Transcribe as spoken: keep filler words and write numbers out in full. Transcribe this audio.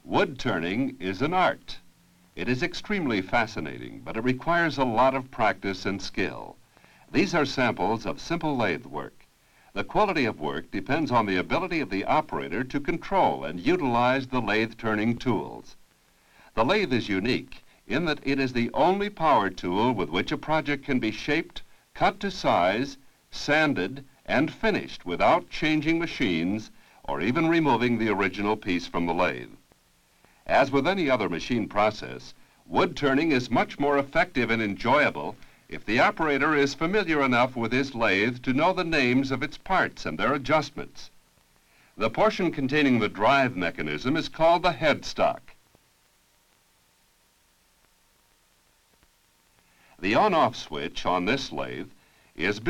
Wood turning is an art. It is extremely fascinating, but it requires a lot of practice and skill. These are samples of simple lathe work. The quality of work depends on the ability of the operator to control and utilize the lathe turning tools. The lathe is unique in that it is the only power tool with which a project can be shaped, cut to size, sanded, and finished without changing machines or even removing the original piece from the lathe. As with any other machine process, wood turning is much more effective and enjoyable if the operator is familiar enough with his lathe to know the names of its parts and their adjustments. The portion containing the drive mechanism is called the headstock. The on-off switch on this lathe is built